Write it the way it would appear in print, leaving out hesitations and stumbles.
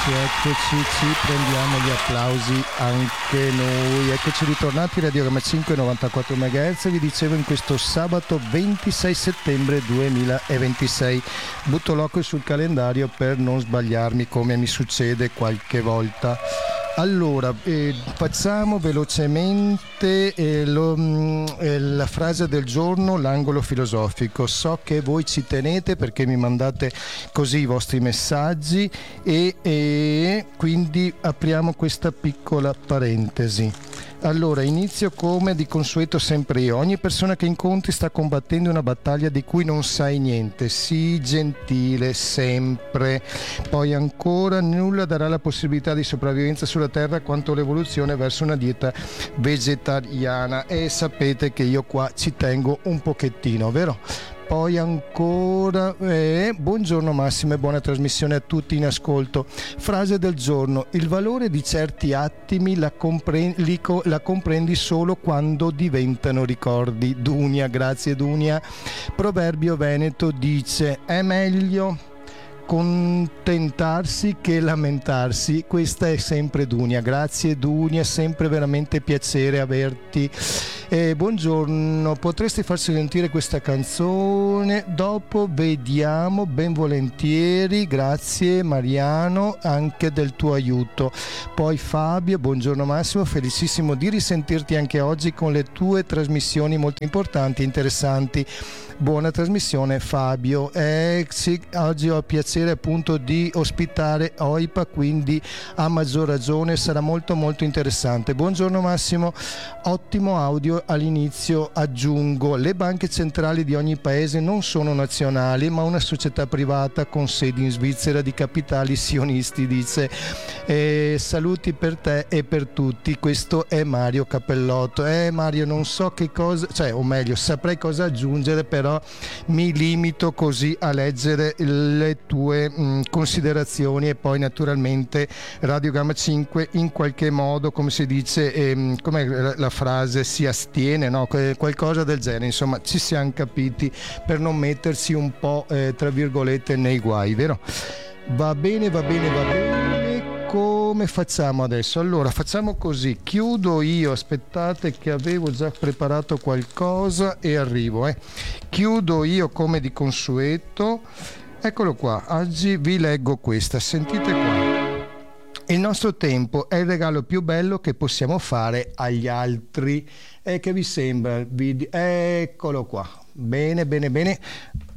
eccoci, ci prendiamo gli applausi anche noi. Eccoci ritornati, Radiogramma 5 94 MHz, vi dicevo in questo sabato 26 settembre 2026. Butto l'occhio sul calendario per non sbagliarmi come mi succede qualche volta. Allora, facciamo velocemente la frase del giorno, l'angolo filosofico. So che voi ci tenete perché mi mandate così i vostri messaggi e quindi apriamo questa piccola parentesi. Allora, inizio come di consueto sempre io. Ogni persona che incontri sta combattendo una battaglia di cui non sai niente. Sii gentile sempre. Poi ancora, nulla darà la possibilità di sopravvivenza sulla Terra quanto l'evoluzione verso una dieta vegetariana. E sapete che io qua ci tengo un pochettino, vero? Poi ancora, buongiorno Massimo e buona trasmissione a tutti in ascolto. Frase del giorno: il valore di certi attimi la comprendi solo quando diventano ricordi. Dunia, grazie Dunia. Proverbio veneto dice: è meglio contentarsi che lamentarsi. Questa è sempre Dunia. Grazie Dunia, sempre veramente piacere averti. Buongiorno, potresti farsi sentire questa canzone? Dopo vediamo, ben volentieri. Grazie Mariano anche del tuo aiuto. Poi Fabio, buongiorno Massimo, felicissimo di risentirti anche oggi con le tue trasmissioni molto importanti e interessanti. Buona trasmissione Fabio. Sì, oggi ho il piacere appunto di ospitare OIPA, quindi a maggior ragione sarà molto molto interessante. Buongiorno Massimo, ottimo audio all'inizio. Aggiungo: le banche centrali di ogni paese non sono nazionali ma una società privata con sedi in Svizzera di capitali sionisti, dice. Saluti per te e per tutti. Questo è Mario Cappellotto. Mario, non so che cosa, o meglio saprei cosa aggiungere, però mi limito così a leggere le tue considerazioni e poi naturalmente Radiogramma 5 in qualche modo, come si dice, com'è la frase, si astiene, no? Qualcosa del genere, insomma ci siamo capiti, per non mettersi un po' tra virgolette nei guai, vero? Va bene. Come facciamo adesso? Allora facciamo così, chiudo io, aspettate che avevo già preparato qualcosa e arrivo, chiudo io come di consueto. Eccolo qua, oggi vi leggo questa, sentite qua: il nostro tempo è il regalo più bello che possiamo fare agli altri. Che vi sembra il video? Eccolo qua, bene.